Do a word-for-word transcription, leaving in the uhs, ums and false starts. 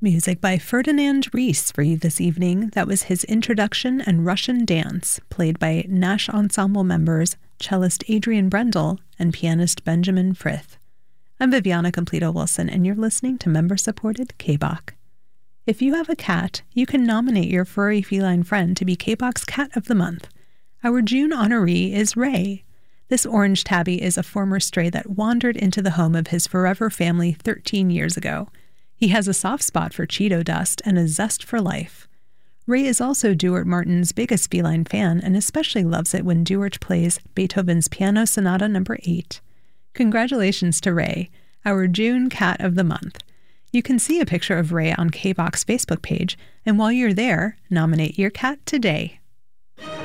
Music by Ferdinand Ries for you this evening. That was his introduction and Russian Dance, played by Nash Ensemble members, cellist Adrian Brendel and pianist Benjamin Frith. I'm Viviana Completo-Wilson, and you're listening to member-supported K B O C. If you have a cat, you can nominate your furry feline friend to be K B O C's Cat of the Month. Our June honoree is Ray. This orange tabby is a former stray that wandered into the home of his forever family thirteen years ago. He has a soft spot for Cheeto dust and a zest for life. Ray is also Duart Martin's biggest feline fan and especially loves it when Duart plays Beethoven's Piano Sonata number eight. Congratulations to Ray, our June Cat of the Month. You can see a picture of Ray on K B O C's Facebook page, and while you're there, nominate your cat today.